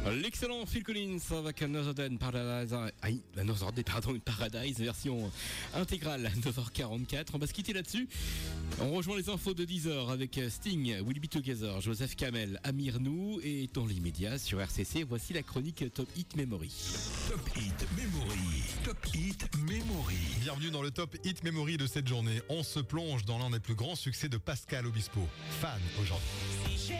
L'excellent Phil Collins avec Another Day in Paradise, Paradise version intégrale, 9h44. On va se quitter là-dessus. On rejoint les infos de 10h avec Sting, We'll Be Together, Joseph Kamel, Amir Nou et dans l'immédiat sur RCC, voici la chronique Top Hit Memory. Top Hit Memory. Top Hit Memory. Bienvenue dans le Top Hit Memory de cette journée. On se plonge dans l'un des plus grands succès de Pascal Obispo. Fan aujourd'hui.